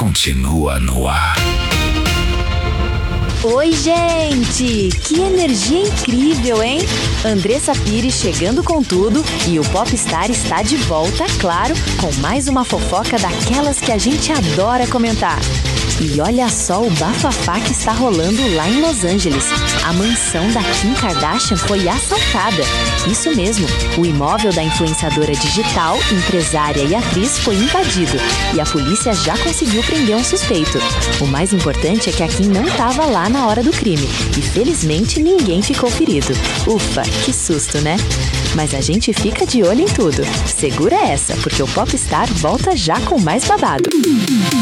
continua no ar. Oi, gente! Que energia incrível, hein? Andressa Pires chegando com tudo e o Popstar está de volta, claro, com mais uma fofoca daquelas que a gente adora comentar. E olha só o bafafá que está rolando lá em Los Angeles. A mansão da Kim Kardashian foi assaltada. Isso mesmo, o imóvel da influenciadora digital, empresária e atriz foi invadido. E a polícia já conseguiu prender um suspeito. O mais importante é que a Kim não estava lá na hora do crime. E felizmente ninguém ficou ferido. Ufa, que susto, né? Mas a gente fica de olho em tudo. Segura essa, porque o Popstar volta já com mais babado.